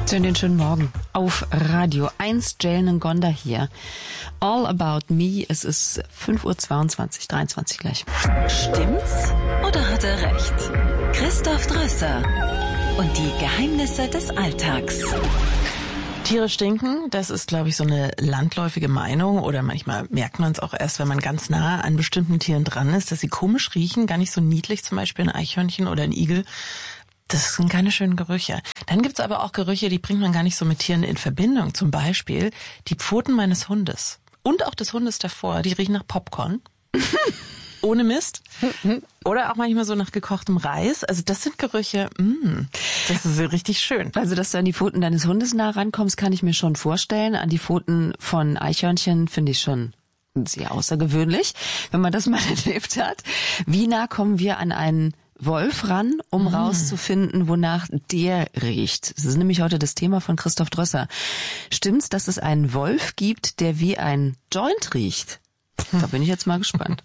Den schönen Morgen auf Radio 1, Jalen Ngonda hier. All About Me, es ist 5:22 Uhr, 23 gleich. Stimmt's oder hat er recht? Christoph Drösser und die Geheimnisse des Alltags. Tiere stinken, das ist, glaube ich, so eine landläufige Meinung, oder manchmal merkt man es auch erst, wenn man ganz nah an bestimmten Tieren dran ist, dass sie komisch riechen, gar nicht so niedlich, zum Beispiel ein Eichhörnchen oder ein Igel. Das sind keine schönen Gerüche. Dann gibt's aber auch Gerüche, die bringt man gar nicht so mit Tieren in Verbindung. Zum Beispiel die Pfoten meines Hundes und auch des Hundes davor, die riechen nach Popcorn. Ohne Mist. Oder auch manchmal so nach gekochtem Reis. Also das sind Gerüche, das ist richtig schön. Also, dass du an die Pfoten deines Hundes nah rankommst, kann ich mir schon vorstellen. An die Pfoten von Eichhörnchen finde ich schon sehr außergewöhnlich, wenn man das mal erlebt hat. Wie nah kommen wir an einen Wolf ran, um rauszufinden, wonach der riecht? Das ist nämlich heute das Thema von Christoph Drösser. Stimmt's, dass es einen Wolf gibt, der wie ein Joint riecht? Da bin ich jetzt mal gespannt.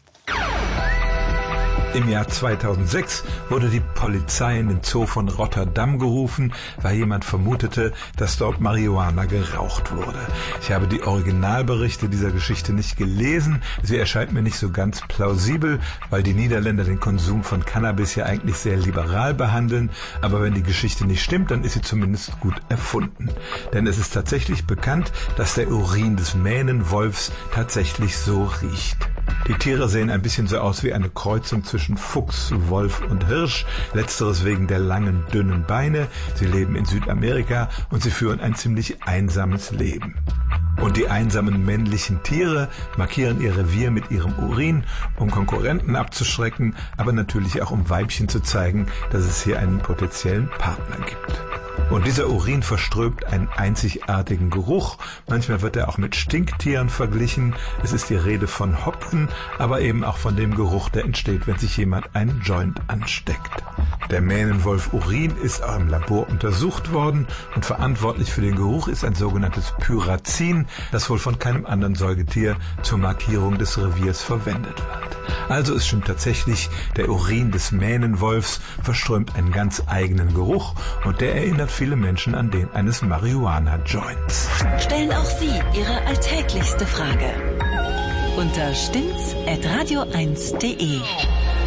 Im Jahr 2006 wurde die Polizei in den Zoo von Rotterdam gerufen, weil jemand vermutete, dass dort Marihuana geraucht wurde. Ich habe die Originalberichte dieser Geschichte nicht gelesen. Sie erscheint mir nicht so ganz plausibel, weil die Niederländer den Konsum von Cannabis ja eigentlich sehr liberal behandeln. Aber wenn die Geschichte nicht stimmt, dann ist sie zumindest gut erfunden. Denn es ist tatsächlich bekannt, dass der Urin des Mähnenwolfs tatsächlich so riecht. Die Tiere sehen ein bisschen so aus wie eine Kreuzung zwischen Fuchs, Wolf und Hirsch, letzteres wegen der langen, dünnen Beine. Sie leben in Südamerika und sie führen ein ziemlich einsames Leben. Und die einsamen männlichen Tiere markieren ihr Revier mit ihrem Urin, um Konkurrenten abzuschrecken, aber natürlich auch um Weibchen zu zeigen, dass es hier einen potenziellen Partner gibt. Und dieser Urin verströmt einen einzigartigen Geruch. Manchmal wird er auch mit Stinktieren verglichen. Es ist die Rede von Hopfen, aber eben auch von dem Geruch, der entsteht, wenn sich jemand einen Joint ansteckt. Der Mähnenwolf-Urin ist auch im Labor untersucht worden und verantwortlich für den Geruch ist ein sogenanntes Pyrazin, das wohl von keinem anderen Säugetier zur Markierung des Reviers verwendet wird. Also es stimmt tatsächlich, der Urin des Mähnenwolfs verströmt einen ganz eigenen Geruch und der erinnert viele Menschen an den eines Marihuana-Joints. Stellen auch Sie Ihre alltäglichste Frage unter stimmt's@radio1.de.